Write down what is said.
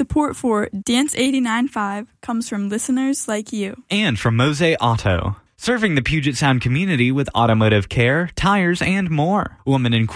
Support for Dance 89.5 comes from listeners like you. And from Mose Auto, serving the Puget Sound community with automotive care, tires, and more. Woman in